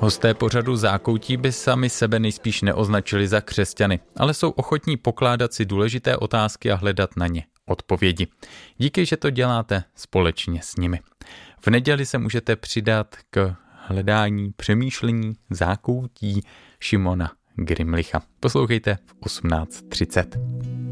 Hosté pořadu Zákoutí by sami sebe nejspíš neoznačili za křesťany, ale jsou ochotní pokládat si důležité otázky a hledat na ně odpovědi. Díky, že to děláte společně s nimi. V neděli se můžete přidat k hledání, přemýšlení, zákoutí Šimona Grimlicha. Poslouchejte v 18:30.